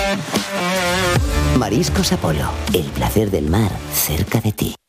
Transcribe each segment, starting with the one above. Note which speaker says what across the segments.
Speaker 1: Mariscos Apolo, el placer del mar cerca de ti.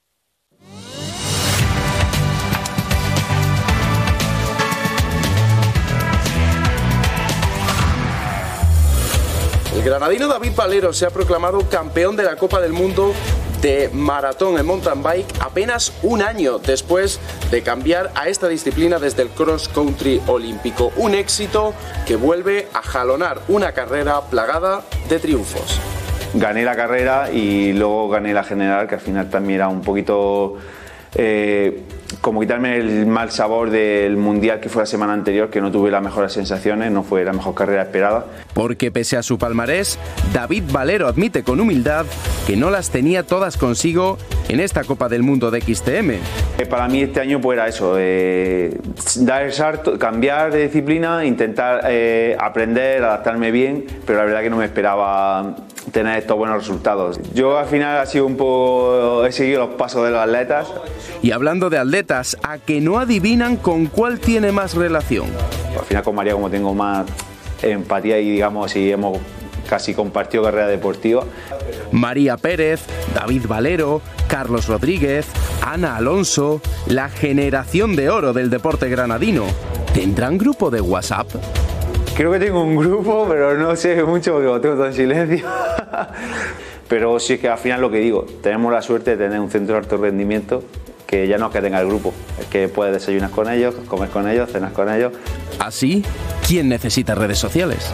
Speaker 2: El granadino David Valero se ha proclamado campeón de la Copa del Mundo de maratón en mountain bike apenas un año después de cambiar a esta disciplina desde el cross country olímpico. Un éxito que vuelve a jalonar una carrera plagada de triunfos.
Speaker 3: Gané la carrera y luego gané la general, que al final también era un poquito como quitarme el mal sabor del mundial que fue la semana anterior, que no tuve las mejores sensaciones, no fue la mejor carrera esperada.
Speaker 4: Porque pese a su palmarés, David Valero admite con humildad que no las tenía todas consigo en esta Copa del Mundo de XCM.
Speaker 3: Para mí este año pues era eso, dar el salto, cambiar de disciplina, intentar aprender, adaptarme bien, pero la verdad que no me esperaba tener estos buenos resultados. Yo al final he seguido los pasos de los atletas.
Speaker 4: Y hablando de atletas, ¿a que no adivinan con cuál tiene más relación?
Speaker 3: Al final con María, como tengo más empatía y digamos y hemos casi compartido carrera deportiva.
Speaker 4: María Pérez, David Valero, Carlos Rodríguez, Ana Alonso, la generación de oro del deporte granadino. ¿Tendrán grupo de WhatsApp?
Speaker 3: Creo que tengo un grupo, pero no sé mucho porque lo tengo todo en silencio. Pero sí es que al final lo que digo, tenemos la suerte de tener un centro de alto rendimiento que ya no es que tenga el grupo, es que puedes desayunar con ellos, comer con ellos, cenar con ellos.
Speaker 4: Así, ¿quién necesita redes sociales?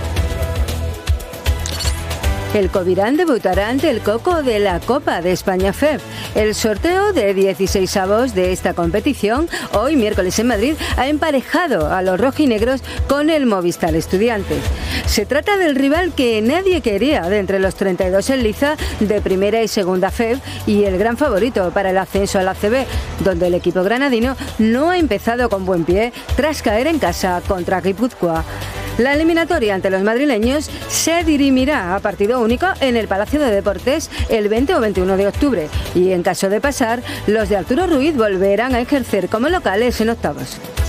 Speaker 5: El Covirán debutará ante el Coco de la Copa de España FEB. El sorteo de 16avos de esta competición, hoy miércoles en Madrid, ha emparejado a los rojinegros con el Movistar Estudiantes. Se trata del rival que nadie quería de entre los 32 en liza de primera y segunda FEB y el gran favorito para el ascenso a la ACB, donde el equipo granadino no ha empezado con buen pie tras caer en casa contra Guipúzcoa. La eliminatoria ante los madrileños se dirimirá a partido único en el Palacio de Deportes el 20 o 21 de octubre y en caso de pasar, los de Arturo Ruiz volverán a ejercer como locales en octavos.